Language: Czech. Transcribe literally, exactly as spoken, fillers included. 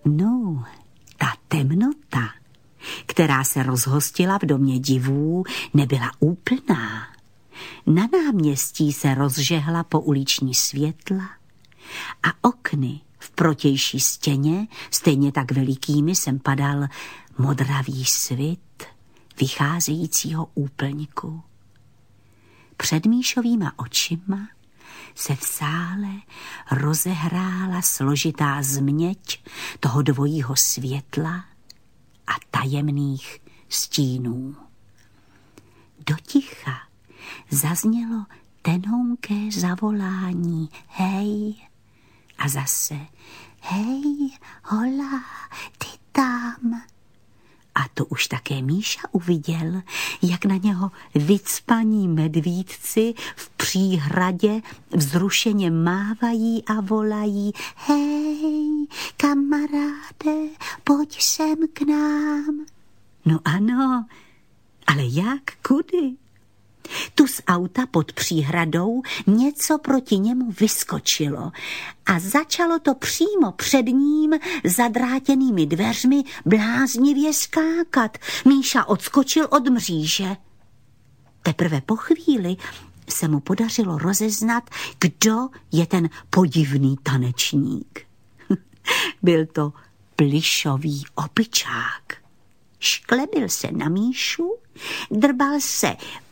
No, ta temnota, která se rozhostila v domě divů, nebyla úplná. Na náměstí se rozžehla pouliční světla a okny v protější stěně, stejně tak velikými, sem padal modravý svit vycházejícího úplňku. Před Míšovýma očima se v sále rozehrála složitá změť toho dvojího světla a tajemných stínů. Do ticha zaznělo tenonké zavolání hej a zase hej, hola, ty tam. A to už také Míša uviděl, jak na něho vycpaní medvídci v příhradě vzrušeně mávají a volají hej, kamaráde, pojď sem k nám. No ano, ale jak, kudy? Tu z auta pod příhradou něco proti němu vyskočilo a začalo to přímo před ním zadrátěnými dveřmi bláznivě skákat. Míša odskočil od mříže. Teprve po chvíli se mu podařilo rozeznat, kdo je ten podivný tanečník. Byl to plyšový opičák. Šklebil se na Míšu, drbal se